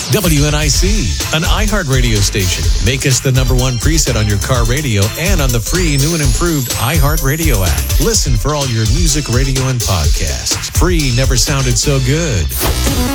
WNIC, an iHeartRadio station. Make us the #1 preset on your car radio and on the free new and improved iHeartRadio app. Listen for all your music, radio, and podcasts. Free never sounded so good.